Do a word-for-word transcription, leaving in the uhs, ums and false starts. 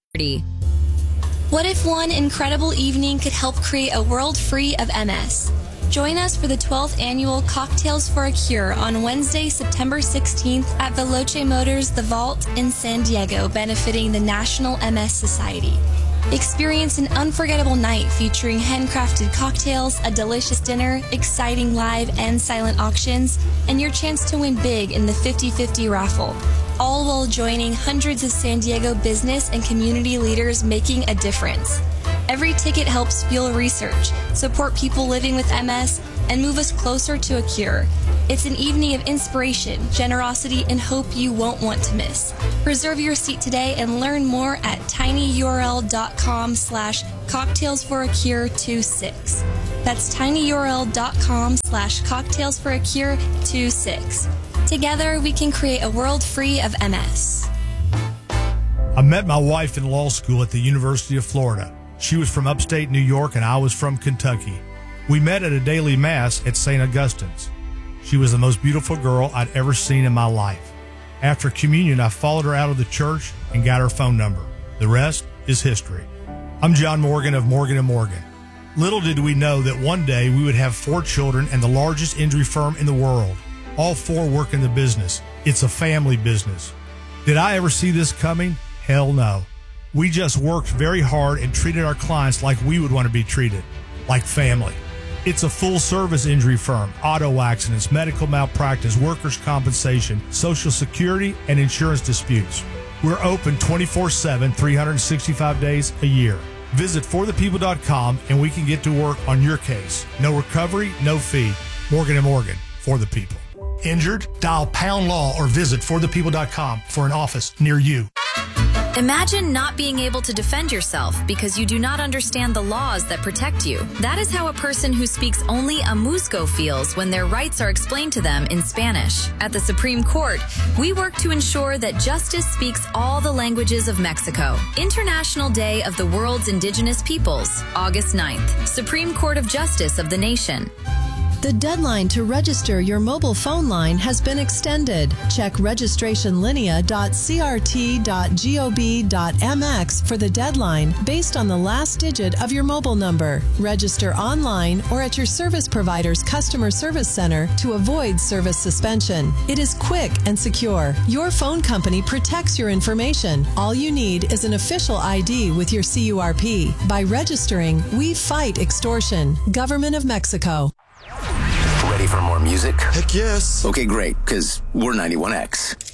What if one incredible evening could help create a world free of M S? Join us for the twelfth annual Cocktails for a Cure on Wednesday, September sixteenth at Veloce Motors The Vault in San Diego, benefiting the National M S Society. Experience an unforgettable night featuring handcrafted cocktails, a delicious dinner, exciting live and silent auctions, and your chance to win big in the fifty fifty raffle, all while joining hundreds of San Diego business and community leaders making a difference. Every ticket helps fuel research, support people living with M S, and move us closer to a cure. It's an evening of inspiration, generosity, and hope you won't want to miss. Reserve your seat today and learn more at tinyurl.com slash cocktails for a cure 26. That's tinyurl.com slash cocktails for a cure 26. Together, we can create a world free of M S. I met my wife in law school at the University of Florida. She was from upstate New York and I was from Kentucky. We met at a daily mass at Saint Augustine's. She was the most beautiful girl I'd ever seen in my life. After communion, I followed her out of the church and got her phone number. The rest is history. I'm John Morgan of Morgan and Morgan. Little did we know that one day we would have four children and the largest injury firm in the world. All four work in the business. It's a family business. Did I ever see this coming? Hell no. We just worked very hard and treated our clients like we would want to be treated, like family. It's a full-service injury firm, auto accidents, medical malpractice, workers' compensation, Social Security, and insurance disputes. We're open twenty-four seven, three hundred sixty-five days a year. Visit for the people dot com and we can get to work on your case. No recovery, no fee. Morgan and Morgan, for the people. Injured? Dial pound law or visit for the people dot com for an office near you. Imagine not being able to defend yourself because you do not understand the laws that protect you. That is how a person who speaks only Amuzco feels when their rights are explained to them in Spanish. At the Supreme Court, we work to ensure that justice speaks all the languages of Mexico. International Day of the World's Indigenous Peoples, August ninth. Supreme Court of Justice of the nation. The deadline to register your mobile phone line has been extended. Check registration linea dot c r t dot gov dot m x for the deadline based on the last digit of your mobile number. Register online or at your service provider's customer service center to avoid service suspension. It is quick and secure. Your phone company protects your information. All you need is an official I D with your C U R P. By registering, we fight extortion. Government of Mexico. Ready for more music? Heck yes. Okay, great, because we're ninety-one X.